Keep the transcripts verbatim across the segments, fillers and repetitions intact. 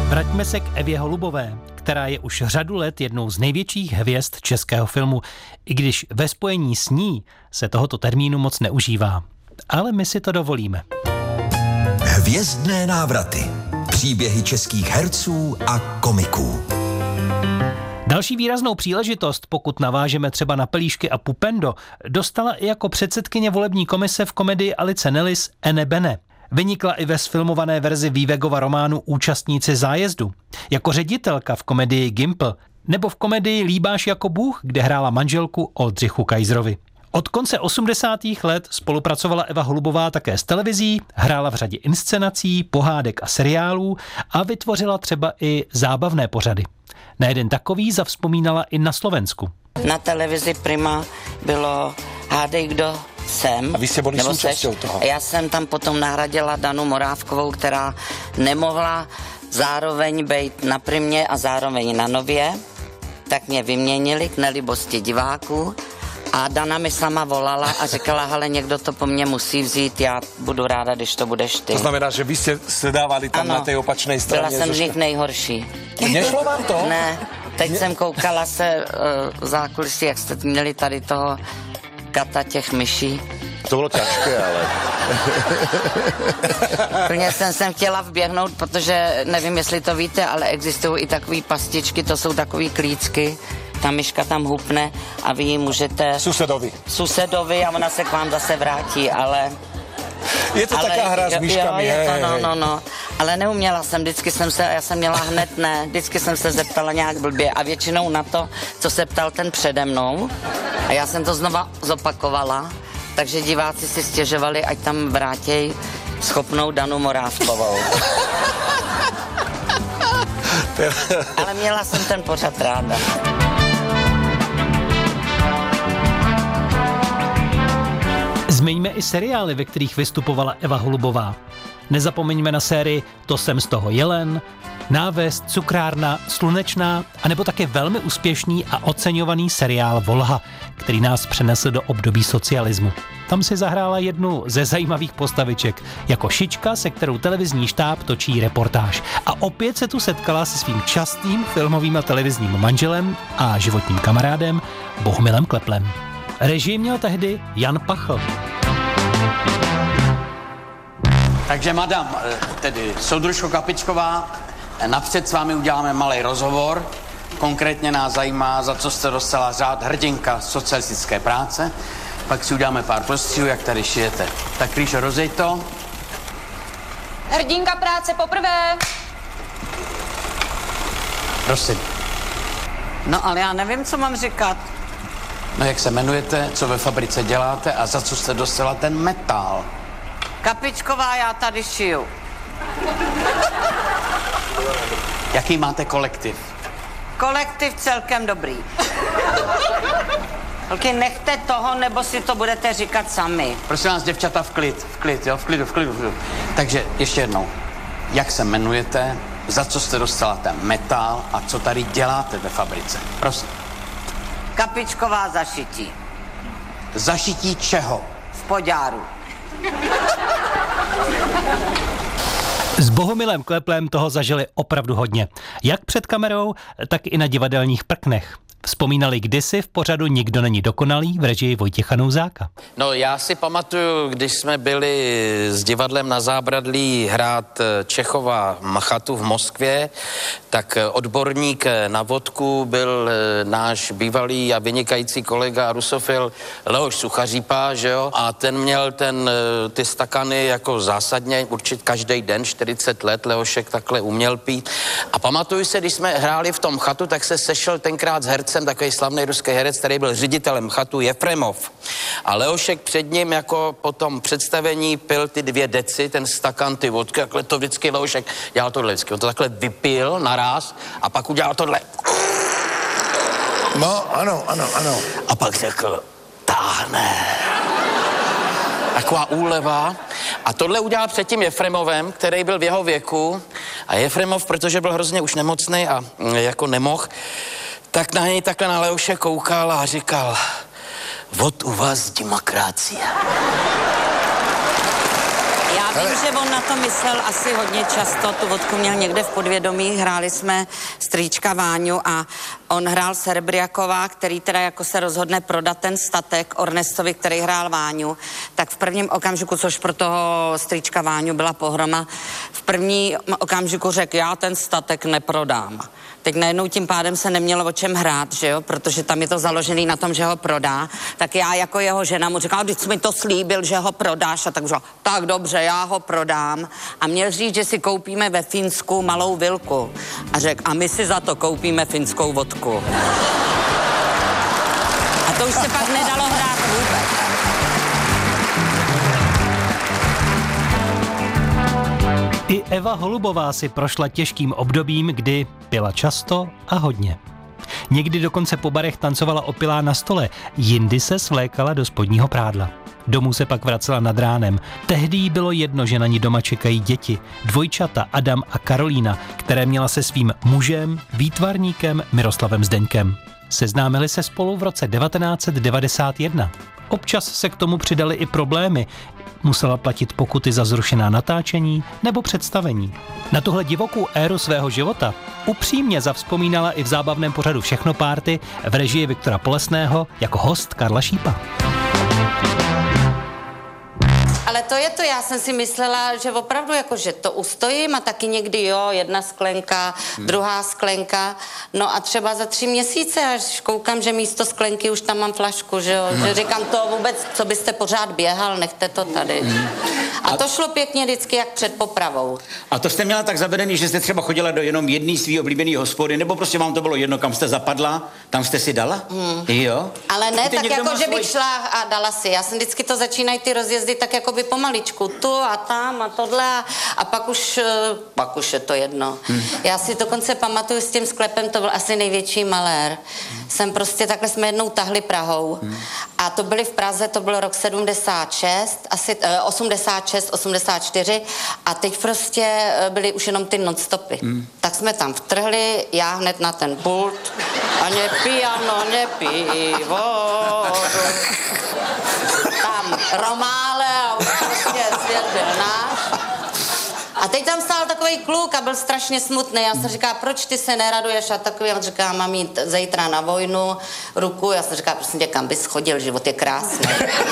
Vraťme se k Evě Holubové, která je už řadu let jednou z největších hvězd českého filmu, i když ve spojení s ní se tohoto termínu moc neužívá. Ale my si to dovolíme. Hvězdné návraty. Příběhy českých herců a komiků. Další výraznou příležitost, pokud navážeme třeba na Pelíšky a Pupendo, dostala i jako předsedkyně volební komise v komedii Alice Nellis Ene Bene. Vynikla i ve sfilmované verzi Vývegova románu Účastníci zájezdu. Jako ředitelka v komedii Gimpl nebo v komedii Líbáš jako Bůh, kde hrála manželku Oldřichu Kaiserovi. Od konce osmdesátých let spolupracovala Eva Holubová také s televizí, hrála v řadě inscenací, pohádek a seriálů a vytvořila třeba i zábavné pořady. Na jeden takový zavzpomínala i na Slovensku. Na televizi Prima bylo Hádej, kdo jsem. A vy jste byli součástí toho. Já jsem tam potom nahradila Danu Morávkovou, která nemohla zároveň být na Primě a zároveň na Nově. Tak mě vyměnili k nelibosti diváků. A Dana mi sama volala a říkala, hele, někdo to po mně musí vzít, já budu ráda, když to budeš ty. To znamená, že vy jste se dávali tam ano, na té opačné straně. Byla jsem z nich nejhorší. Nešlo vám to? Ne, teď ne? jsem koukala se uh, v zákulisí, jak jste měli tady toho kata těch myší. To bylo těžké, ale... Plně jsem sem chtěla vběhnout, protože nevím, jestli to víte, ale existují i takové pastičky, to jsou takové klíčky. Ta myška tam hupne a vy ji můžete... Susedovi. Susedovi a ona se k vám zase vrátí, ale... Je to ale, taká hra s myškami, jo, je to, hej, no, hej. no, no. Ale neuměla jsem, vždycky jsem se, já jsem měla hned ne, vždycky jsem se zeptala nějak blbě a většinou na to, co se ptal ten přede mnou a já jsem to znova zopakovala, takže diváci si stěžovali, ať tam vrátěj schopnou Danu Morávkovou. Ale měla jsem ten pořad ráda. Zmiňme i seriály, ve kterých vystupovala Eva Holubová. Nezapomeňme na sérii To jsem z toho jelen, Návést, Cukrárna, Slunečná, anebo také velmi úspěšný a oceňovaný seriál Volha, který nás přenesl do období socialismu. Tam si zahrála jednu ze zajímavých postaviček, jako šička, se kterou televizní štáb točí reportáž. A opět se tu setkala se svým častým filmovým a televizním manželem a životním kamarádem Bohumilem Kleplem. Režii měl tehdy Jan Pachl. Takže madam, tedy soudružko Kapičková, napřed s vámi uděláme malý rozhovor. Konkrétně nás zajímá, za co jste dostala řád hrdinka socialistické práce. Pak si uděláme pár prostřihů, jak tady šijete. Tak Krýšo, rozjeď to. Hrdinka práce poprvé. Prosím. No ale já nevím, co mám říkat. No jak se jmenujete, co ve fabrice děláte a za co jste dostala ten metal? Kapičková, já tady šiju. Jaký máte kolektiv? Kolektiv celkem dobrý. Holky, nechte toho, nebo si to budete říkat sami. Prosím vás, děvčata, v klid, v klid, jo, v klidu, v klidu, v klidu. Takže ještě jednou, jak se jmenujete, za co jste dostala ten metal a co tady děláte ve fabrice? Prosím. Kapičková zašití. Zašití čeho? V poďáru. S Bohumilem Kleplem toho zažili opravdu hodně. Jak před kamerou, tak i na divadelních prknech. Vzpomínali kdysi v pořadu Nikdo není dokonalý v režii Vojtěcha Nouzáka. No já si pamatuju, když jsme byli s divadlem na Zábradlí hrát Čechova chatu v Moskvě, tak odborník na vodku byl náš bývalý a vynikající kolega rusofil Leoš Suchařípa, že jo? A ten měl ten, ty stakany jako zásadně, určitě každý den, čtyřicet let Leošek takhle uměl pít. A pamatuju se, když jsme hráli v tom chatu, tak se sešel tenkrát s hercem, takový slavný ruský herec, který byl ředitelem chatu, Jefremov. A Leošek před ním jako po tom představení pil ty dvě deci, ten stakan, ty vodky, takhle to vždycky Leošek dělal tohle vždycky. On to takhle vypil naraz a pak udělal tohle. No, ano, ano, ano. A pak řekl, táhne. Taková úleva. A tohle udělal před tím Jefremovem, který byl v jeho věku. A Jefremov, protože byl hrozně už nemocný a jako nemohl, tak na něj takhle na Leoše koukal a říkal, vod u vás demokracie. Já vím, že on na to myslel asi hodně často, tu vodku měl někde v podvědomí, hráli jsme strýčka Váňu a on hrál Serbriaková, který teda jako se rozhodne prodat ten statek Ornestovi, který hrál Váňu, tak v prvním okamžiku, což pro toho strýčka Váňu byla pohroma, v první okamžiku řekl, já ten statek neprodám. Teď najednou tím pádem se nemělo o čem hrát, že jo, protože tam je to založený na tom, že ho prodá, tak já jako jeho žena mu říkala, když jsi mi to slíbil, že ho prodáš, a tak říkala, tak dobře, já ho prodám a měl říct, že si koupíme ve Finsku malou vilku a řekl, a my si za to koupíme finskou vodku. A to už se pak nedalo hrát vůbec. I Eva Holubová si prošla těžkým obdobím, kdy pila často a hodně. Někdy dokonce po barech tancovala opilá na stole, jindy se svlékala do spodního prádla. Domů se pak vracela nad ránem. Tehdy jí bylo jedno, že na ní doma čekají děti, dvojčata Adam a Karolína, které měla se svým mužem, výtvarníkem Miroslavem Zdeňkem. Seznámili se spolu v roce devatenáct set devadesát jedna. Občas se k tomu přidaly i problémy. Musela platit pokuty za zrušená natáčení nebo představení. Na tuhle divokou éru svého života upřímně zavzpomínala i v zábavném pořadu Všechno párty v režii Viktora Polesného jako host Karla Šípa. Ale to je to, já jsem si myslela, že opravdu jako, že to ustojím a taky někdy jo, jedna sklenka, hmm. druhá sklenka, no a třeba za tři měsíce, až koukám, že místo sklenky už tam mám flašku, že jo, hmm. že říkám to vůbec, co byste pořád běhal, nechte to tady. Hmm. A, a to šlo pěkně vždycky jak před popravou. A to jste měla tak zavedený, že jste třeba chodila do jenom jedné svý oblíbený hospody, nebo prostě vám to bylo jedno, kam jste zapadla, tam jste si dala? Hmm. Jo. Ale ne, tak jako, že svoj... bych šla a dala si. Já jsem vždycky to začínají ty rozjezdy tak jako by pomaličku, tu a tam a tohle a, a pak už, pak už je to jedno. Hmm. Já si dokonce pamatuju s tím sklepem, to byl asi největší malér. Hmm. Jsem prostě, takhle jsme jednou tahli Prahou hmm. a to byly v Praze, to byl rok sedmdesát šest, asi eh, osmdesát šest, osmdesát čtyři a teď prostě byly už jenom ty nonstopy. Hmm. Tak jsme tam vtrhli, já hned na ten pult a nepiano, nepivo. Tam Romále a už prostě svět byl náš. A teď tam stál takový kluk a byl strašně smutný. Já jsem říká, proč ty se neraduješ? A takový, on říká, mám jít zítra na vojnu, ruku. Já jsem říká, prosím tě, kam bys chodil, život je krásný.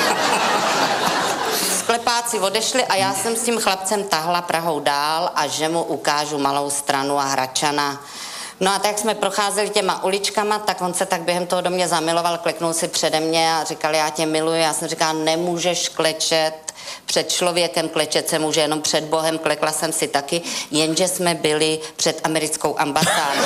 Sklepáci odešli a já jsem s tím chlapcem tahla Prahou dál a že mu ukážu Malou Stranu a Hradčana. No a tak jak jsme procházeli těma uličkama, tak on se tak během toho do mě zamiloval, kleknul si přede mě a říkal, já tě miluji. Já jsem říkala, nemůžeš klečet před člověkem, klečet se může jenom před Bohem, klekla jsem si taky, jenže jsme byli před americkou ambasádou.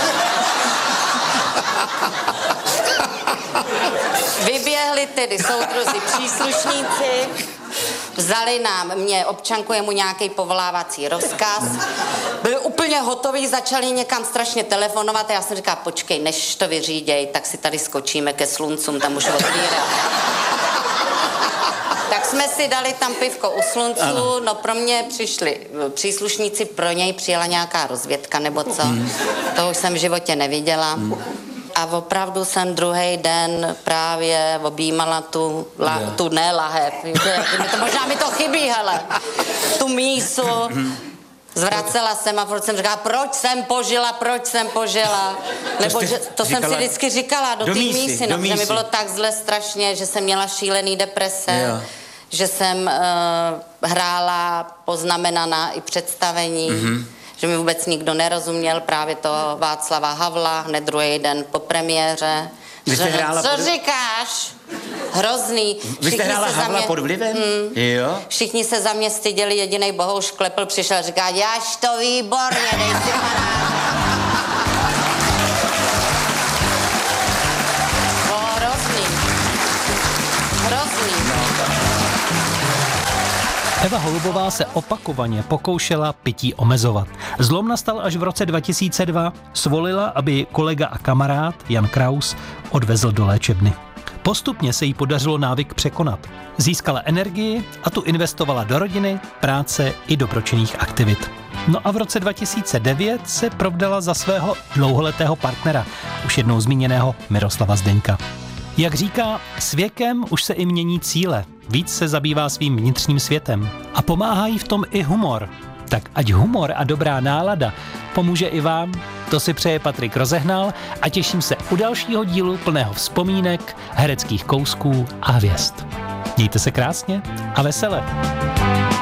Vyběhli tedy soudruzi příslušníci, vzali nám, mě občanku, jemu nějaký povolávací rozkaz. Byli úplně hotoví, začali někam strašně telefonovat a já jsem říkala, počkej, než to vyříděj, tak si tady skočíme ke sluncům, tam už otvírá. Tak jsme si dali tam pivko u slunců, ano. No pro mě přišli příslušníci, pro něj přijela nějaká rozvědka nebo co, mm. to už jsem v životě neviděla. Mm. A opravdu jsem druhý den právě objímala tu, la, tu ne lahev, to, možná mi to chybí, hele, tu mísu. Zvracela jsem a furt jsem říkala, proč jsem požila, proč jsem požila. Nebo že, to jsem si vždycky říkala do, do té mísy, mísy, no, že mi bylo tak zle strašně, že jsem měla šílený deprese, jo. Že jsem uh, hrála poznamenaná i představení. Mm-hmm. Že mi vůbec nikdo nerozuměl, právě to Václava Havla, hned druhý den po premiéře. Vy jste hrála co pod... říkáš? Hrozný. Vy jste hrála Havla mě... pod vlivem? Hmm. Jo. Všichni se za mě styděli, jedinej Bohouš Klepl přišel a říká, jáš to výborně, dej si no, hrozný. Hrozný. Eva Holubová se opakovaně pokoušela pití omezovat. Zlom nastal až v roce dva tisíce dva. Svolila, aby kolega a kamarád Jan Kraus odvezl do léčebny. Postupně se jí podařilo návyk překonat. Získala energii a tu investovala do rodiny, práce i dobročinných aktivit. No a v roce dva tisíce devět se provdala za svého dlouholetého partnera, už jednou zmíněného Miroslava Zdeňka. Jak říká, s věkem už se i mění cíle. víc se zabývá svým vnitřním světem. A pomáhá jí v tom i humor. Tak ať humor a dobrá nálada pomůže i vám, to si přeje Patrik Rozehnal a těším se u dalšího dílu plného vzpomínek, hereckých kousků a hvězd. Mějte se krásně a vesele.